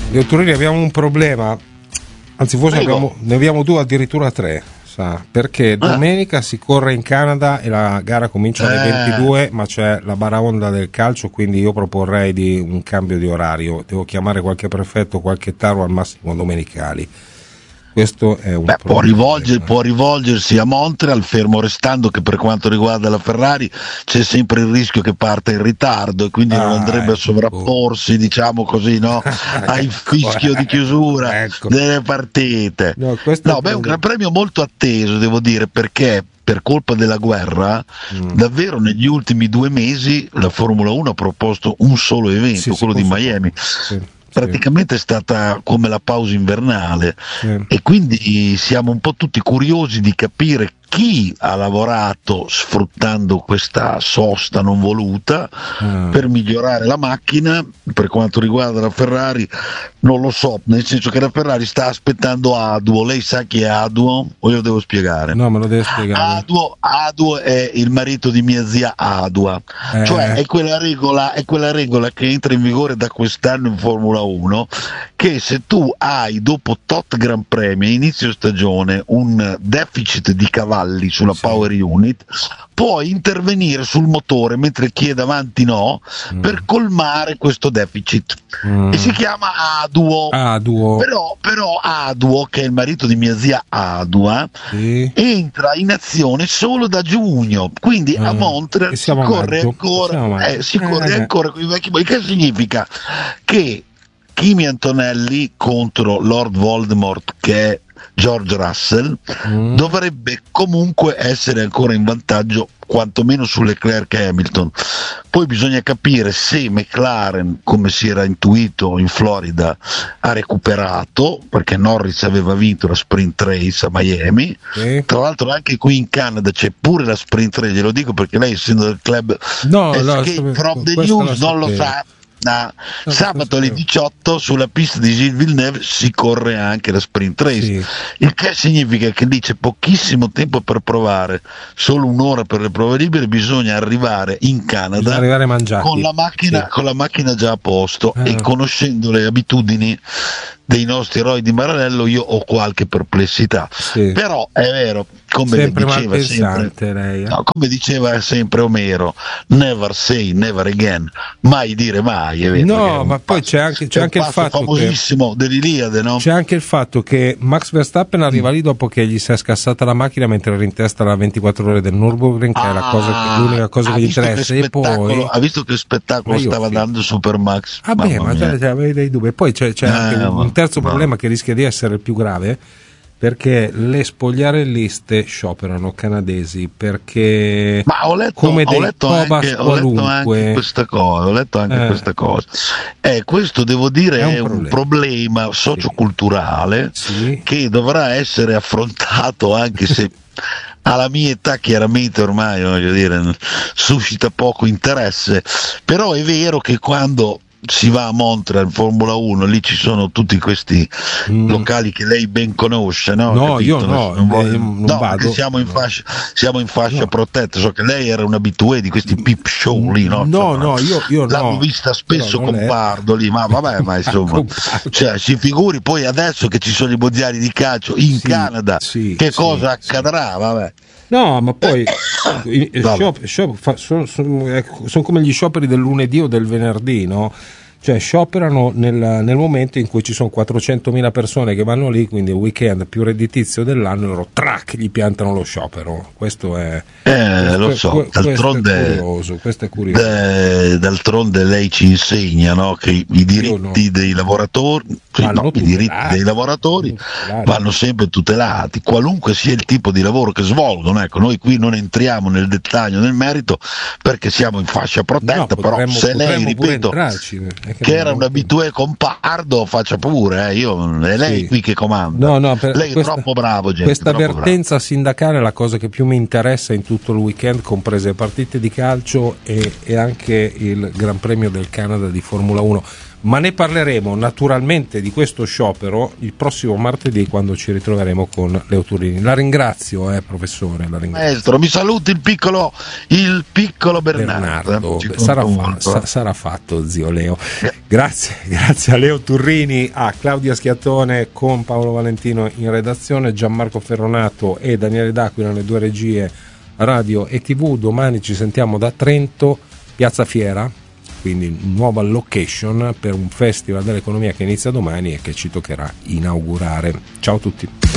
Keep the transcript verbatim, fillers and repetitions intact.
Dottorini, abbiamo un problema, anzi forse abbiamo, ne abbiamo due, addirittura tre, sa, perché domenica ah. si corre in Canada e la gara comincia alle eh. ventidue, ma c'è la baraonda del calcio, quindi io proporrei di un cambio di orario, devo chiamare qualche prefetto, qualche taro, al massimo domenicali. Questo è un Beh, può, rivolger, può rivolgersi a Montreal, fermo restando che per quanto riguarda la Ferrari c'è sempre il rischio che parta in ritardo e quindi ah, non andrebbe ecco. a sovrapporsi, diciamo così, no? al fischio di chiusura ecco. delle partite. No, no beh, è un gran premio molto atteso, devo dire, perché per colpa della guerra mm. davvero negli ultimi due mesi la Formula uno ha proposto un solo evento, sì, quello di Miami. Sì. Praticamente è stata come la pausa invernale sì. e quindi siamo un po' tutti curiosi di capire chi ha lavorato sfruttando questa sosta non voluta ah. per migliorare la macchina. Per quanto riguarda la Ferrari non lo so, nel senso che la Ferrari sta aspettando Aduo. Lei sa chi è Aduo? O io devo spiegare? No, me lo devo spiegare. Aduo, Aduo è il marito di mia zia Adua, eh. cioè è quella regola, è quella regola che entra in vigore da quest'anno in Formula uno, che se tu hai dopo tot Gran Premi a inizio stagione un deficit di cavalli sulla sì. power unit, puoi intervenire sul motore mentre chi è davanti no mm. per colmare questo deficit mm. e si chiama Aduo. Aduo. Però, però Aduo, che è il marito di mia zia Adua, sì. entra in azione solo da giugno, quindi mm. a Montreal si corre ancora eh, si corre eh. ancora con i vecchi boy, che significa che Kimi Antonelli contro Lord Voldemort, che è George Russell, mm. dovrebbe comunque essere ancora in vantaggio quantomeno su Leclerc e Hamilton. Poi bisogna capire se McLaren, come si era intuito in Florida, ha recuperato, perché Norris aveva vinto la sprint race a Miami. Sì. Tra l'altro anche qui in Canada c'è pure la sprint race, glielo dico perché lei, essendo del club no, Escape no, from the News, non lo sa. No. Sabato alle diciotto sulla pista di Gilles Villeneuve si corre anche la sprint race, sì. il che significa che lì c'è pochissimo tempo per provare, solo un'ora per le prove libere, bisogna arrivare in Canada arrivare con la macchina sì. con la macchina già a posto ah. e conoscendo le abitudini dei nostri eroi di Maranello io ho qualche perplessità, sì. però è vero, come sempre diceva sempre, lei, eh? no, come diceva sempre Omero, never say never again, mai dire mai, è vero, no, ma poi c'è anche, c'è anche il fatto famosissimo che, dell'Iliade, no? C'è anche il fatto che Max Verstappen arriva mm. lì dopo che gli si è scassata la macchina mentre era in testa la ventiquattro ore del Nürburgring, che ah, è la cosa che, l'unica cosa che gli interessa, e poi ha visto che spettacolo stava figlio. dando Super Max, ah beh, ma già, già avevi dei dubbi. E poi c'è, c'è eh, anche un, un terzo ma... problema che rischia di essere il più grave, perché le spogliarelliste scioperano canadesi, perché ma ho letto, come ho dei letto anche, ho letto anche questa cosa, ho letto anche eh. questa cosa. Eh, questo devo dire è un, è problema. un problema socioculturale sì. che dovrà essere affrontato, anche se alla mia età chiaramente ormai, voglio dire, suscita poco interesse, però è vero che quando si va a Montreal in Formula uno, lì ci sono tutti questi mm. locali che lei ben conosce, no? No, Capito? io no, non voglio... non no vado. Siamo in no. fascia, siamo in fascia no. protetta, so che lei era un abitué di questi peep show lì, no? No, insomma, no, io, io l'hanno no. vista spesso no, con Pardo lì, ma vabbè, ma insomma, cioè, si figuri poi adesso che ci sono i mondiali di calcio in sì, Canada, sì, che sì, cosa accadrà, sì. vabbè. No, ma poi shop, shop, fa, sono, sono, sono come gli scioperi del lunedì o del venerdì, no? Cioè scioperano nel, nel momento in cui ci sono quattrocentomila persone che vanno lì, quindi il weekend più redditizio dell'anno, loro track gli piantano lo sciopero. Questo è eh, questo, lo so, questo d'altronde, è curioso, questo è curioso. De, d'altronde lei ci insegna, no, che i diritti no. dei lavoratori no, i diritti dei lavoratori vanno sempre tutelati, qualunque sia il tipo di lavoro che svolgono. Ecco, noi qui non entriamo nel dettaglio, nel merito, perché siamo in fascia protetta, no, però potremmo, se lei, ripeto, che, che era un abitué con Pardo, faccia pure, eh, io, è lei sì. qui che comanda. No, no, per, lei questa, è troppo bravo, gente, questa troppo vertenza bravo. sindacale è la cosa che più mi interessa in tutto il weekend, comprese partite di calcio e, e anche il Gran Premio del Canada di Formula uno. ma ne parleremo naturalmente di questo sciopero il prossimo martedì, quando ci ritroveremo con Leo Turrini. La ringrazio, eh, professore. La ringrazio. Maestro, mi saluti il piccolo, il piccolo Bernardo. Bernardo. Beh, sarà, fa- sa- sarà fatto, zio Leo. Grazie, grazie a Leo Turrini, a Claudia Schiattone con Paolo Valentino in redazione, Gianmarco Ferronato e Daniele D'Aquila nelle due regie radio e tivù. Domani ci sentiamo da Trento, Piazza Fiera, quindi nuova location per un festival dell'economia che inizia domani e che ci toccherà inaugurare. Ciao a tutti.